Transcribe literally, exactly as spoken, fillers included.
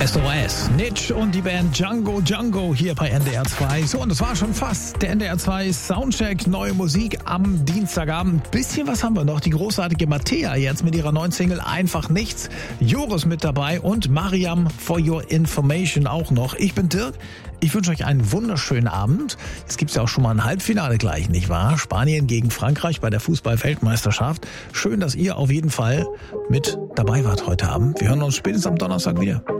S O S, Nitsch und die Band Django Django hier bei N D R zwei. So, und das war schon fast der N D R zwei Soundcheck, neue Musik am Dienstagabend. Bisschen was haben wir noch. Die großartige Mattea jetzt mit ihrer neuen Single Einfach Nichts. Joris mit dabei und Mariam for your information auch noch. Ich bin Dirk. Ich wünsche euch einen wunderschönen Abend. Jetzt gibt es ja auch schon mal ein Halbfinale gleich, nicht wahr? Spanien gegen Frankreich bei der Fußball-Weltmeisterschaft. Schön, dass ihr auf jeden Fall mit dabei wart heute Abend. Wir hören uns spätestens am Donnerstag wieder.